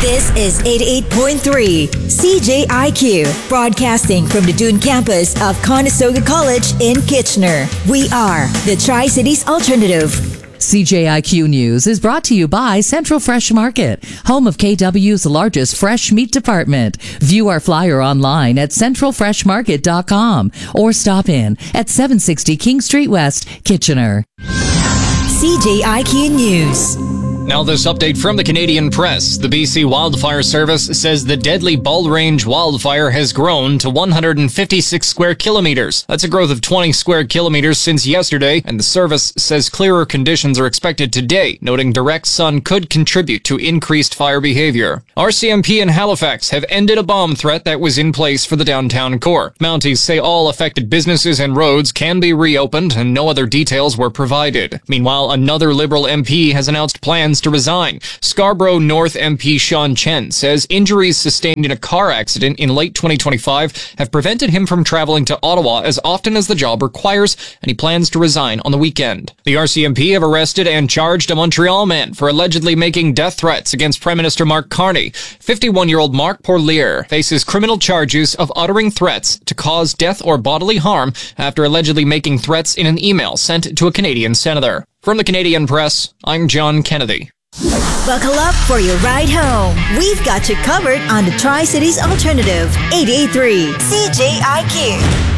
This is 88.3 CJIQ, broadcasting from the Dune campus of Conestoga College in Kitchener. We are the Tri-Cities Alternative. CJIQ News is brought to you by Central Fresh Market, home of KW's largest fresh meat department. View our flyer online at centralfreshmarket.com or stop in at 760 King Street West, Kitchener. CJIQ News. Now this update from the Canadian Press. The BC Wildfire Service says the deadly Bald Range wildfire has grown to 156 square kilometers. That's a growth of 20 square kilometers since yesterday, and the service says clearer conditions are expected today, noting direct sun could contribute to increased fire behavior. RCMP in Halifax have ended a bomb threat that was in place for the downtown core. Mounties say all affected businesses and roads can be reopened, and no other details were provided. Meanwhile, another Liberal MP has announced plans to resign. Scarborough North MP Sean Chen says injuries sustained in a car accident in late 2025 have prevented him from traveling to Ottawa as often as the job requires, and he plans to resign on the weekend. The RCMP have arrested and charged a Montreal man for allegedly making death threats against Prime Minister Mark Carney. 51-year-old Marc Pourlier faces criminal charges of uttering threats to cause death or bodily harm after allegedly making threats in an email sent to a Canadian senator. From the Canadian Press, I'm John Kennedy. Buckle up for your ride home. We've got you covered on the Tri-Cities Alternative, 88.3 CJIQ.